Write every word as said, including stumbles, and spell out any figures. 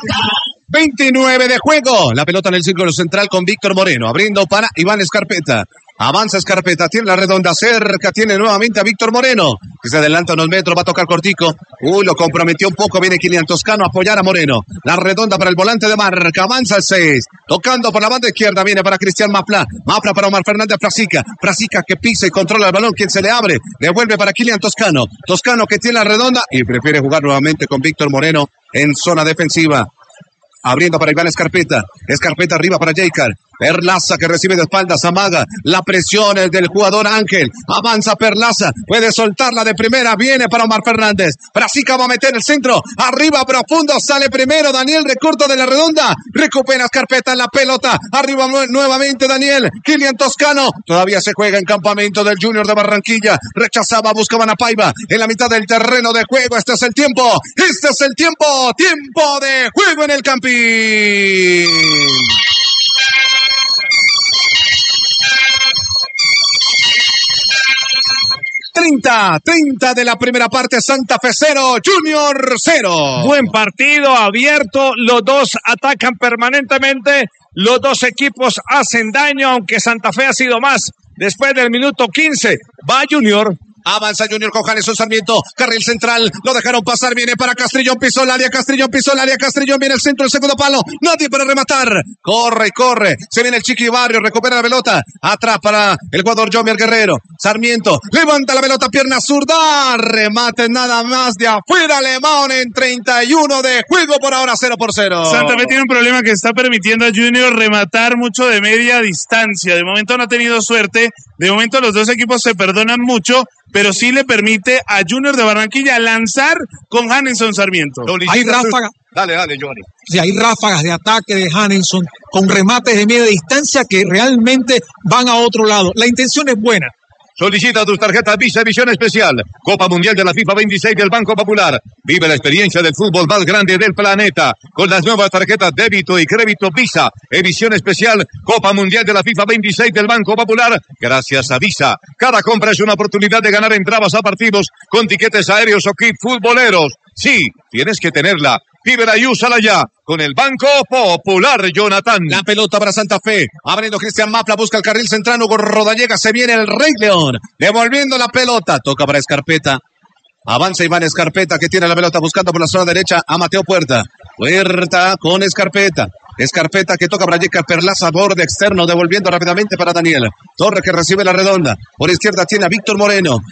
veintinueve de juego. La pelota en el círculo central con Víctor Moreno. Abriendo para Iván Escarpeta. Avanza Escarpeta, tiene la redonda cerca, tiene nuevamente a Víctor Moreno, que se adelanta unos metros, va a tocar cortico. Uy, lo comprometió un poco, viene Kilian Toscano a apoyar a Moreno. La redonda para el volante de marca, avanza el seis. Tocando por la banda izquierda, viene para Cristian Mapla. Mapla para Omar Fernández Frasica. Frasica que pisa y controla el balón, quien se le abre. Devuelve para Kilian Toscano. Toscano que tiene la redonda y prefiere jugar nuevamente con Víctor Moreno en zona defensiva. Abriendo para Iván Escarpeta. Escarpeta arriba para Jaycar. Perlaza que recibe de espaldas, amaga. La presión es del jugador Ángel. Avanza Perlaza. Puede soltarla de primera. Viene para Omar Fernández. Frasica va a meter el centro. Arriba profundo. Sale primero Daniel. Recorta de la redonda. Recupera Escarpeta en la pelota. Arriba nu- nuevamente Daniel. Kilian Toscano. Todavía se juega en campamento del Junior de Barranquilla. Rechazaba, buscaban a Paiva. En la mitad del terreno de juego. Este es el tiempo. Este es el tiempo. Tiempo de juego en el Campín. treinta, treinta de la primera parte, Santa Fe cero, Junior cero. Buen partido, abierto, los dos atacan permanentemente, los dos equipos hacen daño, aunque Santa Fe ha sido más. Después del minuto quince, va Junior. Avanza Junior con Janeson Sarmiento, carril central, lo dejaron pasar, viene para Castrillón, pisó el área, Castrillón pisó el área, Castrillón viene el centro, el segundo palo, nadie para rematar, corre y corre, se viene el Chiqui Barrio, recupera la pelota, atrás para el jugador Jomier Guerrero, Sarmiento, levanta la pelota, pierna zurda, remate nada más de afuera, Lemón en treinta y uno de juego, por ahora cero por cero. Santa Fe tiene un problema que está permitiendo a Junior rematar mucho de media distancia, de momento no ha tenido suerte, de momento los dos equipos se perdonan mucho, pero sí le permite a Junior de Barranquilla lanzar con Janeson Sarmiento. Hay ráfagas. Dale, dale, Johnny. Sí, hay ráfagas de ataque de Janeson con remates de media distancia que realmente van a otro lado. La intención es buena. Solicita tus tarjetas Visa Visión Especial. Copa Mundial de la FIFA veintiséis del Banco Popular. Vive la experiencia del fútbol más grande del planeta. Con las nuevas tarjetas débito y crédito Visa. Edición especial Copa Mundial de la FIFA veintiséis del Banco Popular. Gracias a Visa. Cada compra es una oportunidad de ganar entradas a partidos con tiquetes aéreos o kit futboleros. Sí, tienes que tenerla. Vívela y úsala ya con el Banco Popular, Jonathan. La pelota para Santa Fe. Abriendo Cristian Mapla, busca el carril central. Hugo Rodallega, se viene el Rey León. Devolviendo la pelota. Toca para Escarpeta. Avanza Iván Escarpeta, que tiene la pelota buscando por la zona derecha a Mateo Puerta. Puerta con Escarpeta. Escarpeta que toca para Jaycar Perlaza, borde externo, devolviendo rápidamente para Daniel. Torre que recibe la redonda. Por izquierda tiene a Víctor Moreno.